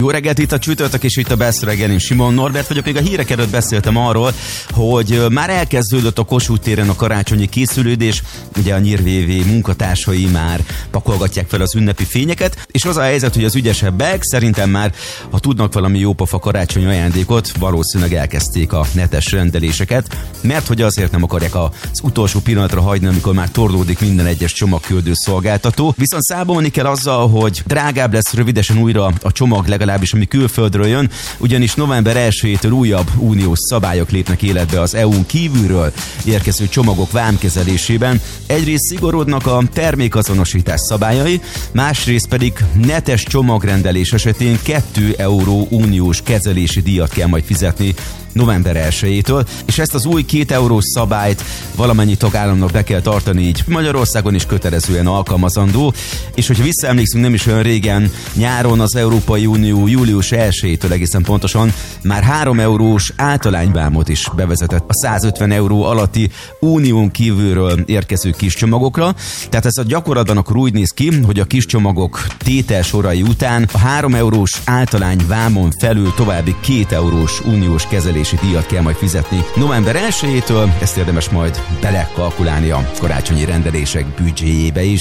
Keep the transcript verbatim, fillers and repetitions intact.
Jó reggelt, itt a csütörtök, és itt a Best Reggel, én Simon Norbert vagyok. Még a hírek előtt beszéltem arról, hogy már elkezdődött a Kossuth téren a karácsonyi készülődés. Ugye a Nyír vé vé munkatársai már pakolgatják fel az ünnepi fényeket, és az a helyzet, hogy az ügyesebbek szerintem már, ha tudnak valami jópofa karácsonyi ajándékot, valószínűleg elkezdték a netes rendeléseket, mert hogy azért nem akarják az utolsó pillanatra hagyni, amikor már torlódik minden egyes csomagküldő szolgáltató. Viszont számolni kell azzal, hogy drágább lesz rövidesen újra a csomag, legalábbis ami külföldről jön, ugyanis november elsejétől újabb uniós szabályok lépnek életbe az é u-n kívülről érkező csomagok vámkezelésében. Egyrészt szigorodnak a termékazonosítás szabályai, másrészt pedig netes csomagrendelés esetén két euró uniós kezelési díjat kell majd fizetni november elsejétől, és ezt az új két eurós szabályt valamennyi tagállamnak be kell tartani, így Magyarországon is kötelezően alkalmazandó, és hogyha visszaemlékszünk, nem is olyan régen, nyáron az Európai Unió július elsejétől egészen pontosan már három eurós általányvámot is bevezetett a százötven euró alatti unión kívülről érkező kis csomagokra, tehát ez a gyakorlatban akkor úgy néz ki, hogy a kis csomagok tételsorai után a három eurós általányvámon felül további két eurós uniós kezelés díjat kell majd fizetni november elsejétől, ezt érdemes majd belekalkulálni a karácsonyi rendelések büdzséjébe is.